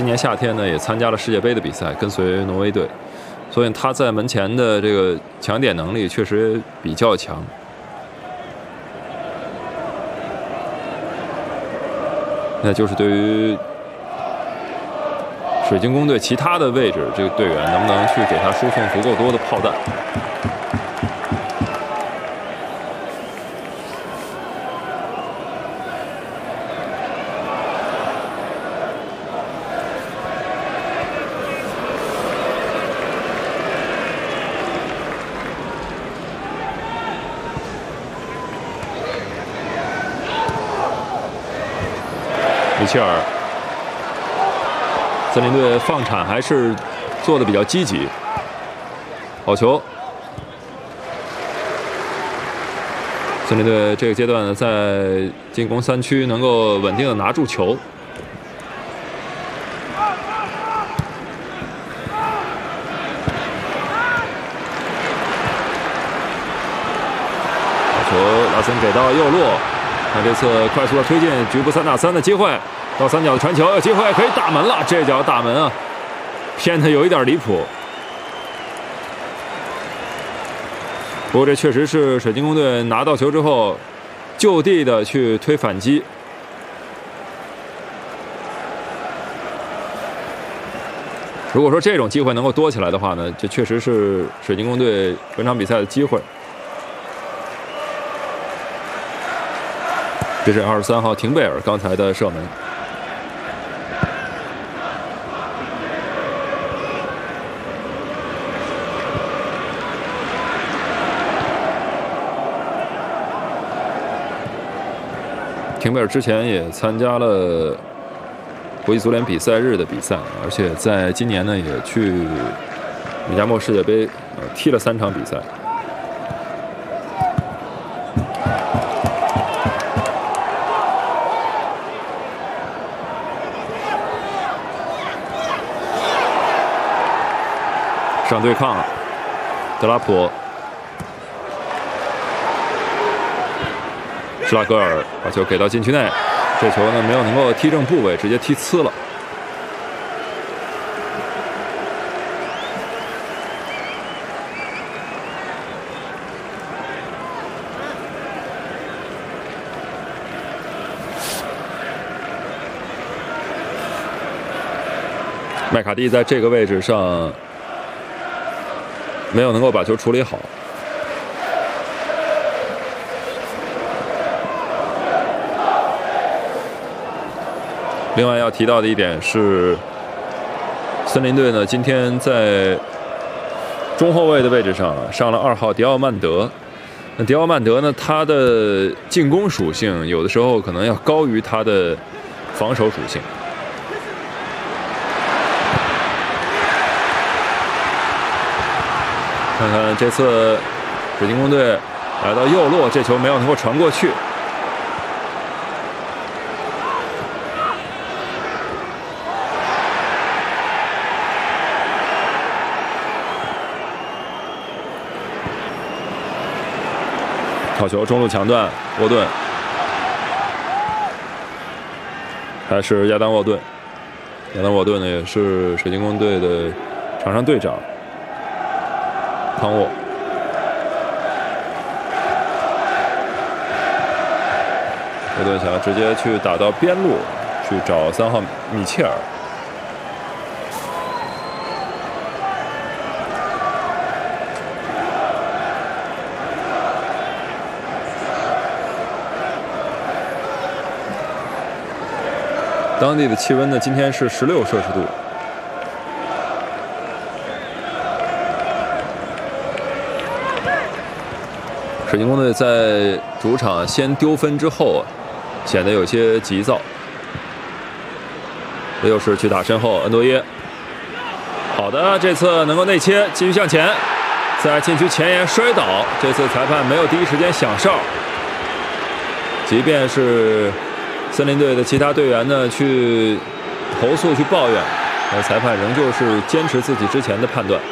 今年夏天呢也参加了世界杯的比赛，跟随挪威队，所以他在门前的这个抢点能力确实比较强。那就是对于水晶宫队其他的位置，这个队员能不能去给他输送足够多的炮弹？米切尔，森林队放铲还是做的比较积极。好球！森林队这个阶段呢，在进攻3区能够稳定的拿住球。好球，拉森给到右路。看这次快速的推进，局部3打3的机会，到3角的传球，有机会可以打门了。这脚打门啊，偏的有一点离谱。不过这确实是水晶宫队拿到球之后，就地的去推反击。如果说这种机会能够多起来的话呢，这确实是水晶宫队本场比赛的机会。这是23号廷贝尔刚才的射门。廷贝尔之前也参加了国际足联比赛日的比赛，而且在今年呢也去米加莫世界杯踢了3场比赛。上对抗，德拉普、施拉格尔把球给到禁区内，这球呢没有能够踢正部位，直接踢呲了。麦卡蒂在这个位置上没有能够把球处理好。另外要提到的一点是，森林队呢今天在中后卫的位置上上了2号迪奥曼德。那迪奥曼德呢，他的进攻属性有的时候可能要高于他的防守属性。看看这次水晶宫队来到右路，这球没有能够传过去。好球，中路抢断，沃顿，还是亚当沃顿。亚当沃顿呢，也是水晶宫队的场上队长。康沃，沃顿想要直接去打到边路，去找3号米切尔。当地的气温呢，今天是16摄氏度。水晶宫队在主场先丢分之后，显得有些急躁。这又是去打身后，恩多耶。好的，这次能够内切，继续向前，在禁区前沿摔倒。这次裁判没有第一时间响哨，即便是森林队的其他队员呢去投诉、去抱怨，裁判仍旧是坚持自己之前的判断。